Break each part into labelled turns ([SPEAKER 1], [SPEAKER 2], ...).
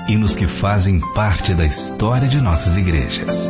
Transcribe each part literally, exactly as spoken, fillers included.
[SPEAKER 1] hinos que fazem parte da história de nossas igrejas.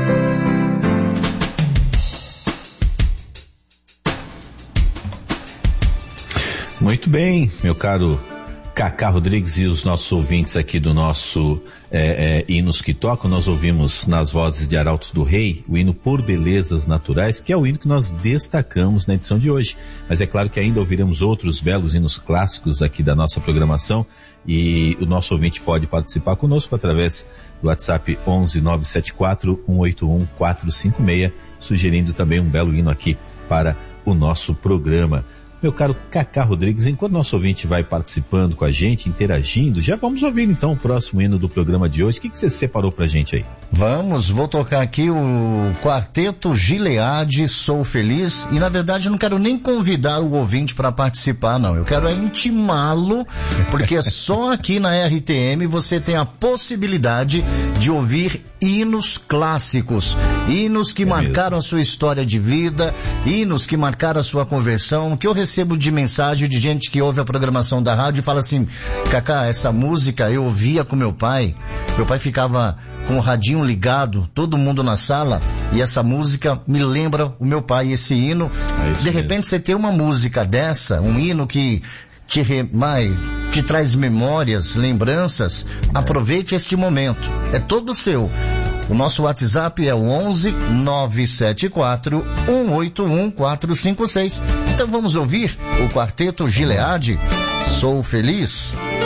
[SPEAKER 2] Muito bem, meu caro Cacá Rodrigues e os nossos ouvintes aqui do nosso é, é, Hinos que Tocam. Nós ouvimos nas vozes de Arautos do Rei o hino Por Belezas Naturais, que é o hino que nós destacamos na edição de hoje. Mas é claro que ainda ouviremos outros belos hinos clássicos aqui da nossa programação, e o nosso ouvinte pode participar conosco através do WhatsApp onze nove sete quatro um oito um quatro cinco seis, sugerindo também um belo hino aqui para o nosso programa. Meu caro Cacá Rodrigues, enquanto nosso ouvinte vai participando com a gente, interagindo, já vamos ouvir então o próximo hino do programa de hoje. O que, que você separou pra gente aí?
[SPEAKER 3] Vamos, vou tocar aqui o Quarteto Gileade, Sou Feliz, e na verdade eu não quero nem convidar o ouvinte para participar, não. Eu quero é intimá-lo, porque só aqui na R T M você tem a possibilidade de ouvir hinos clássicos, hinos que é marcaram mesmo a sua história de vida, hinos que marcaram a sua conversão, que eu recebo de mensagem de gente que ouve a programação da rádio e fala assim: Cacá, essa música eu ouvia com meu pai, meu pai ficava com o radinho ligado, todo mundo na sala, e essa música me lembra o meu pai. Esse hino, é de repente mesmo. Você tem uma música dessa, um hino que te, mai, te traz memórias, lembranças, é. Aproveite este momento, é todo seu. O nosso WhatsApp é o onze nove sete quatro um oito um quatro cinco seis. Então vamos ouvir o Quarteto Gileade, Sou Feliz.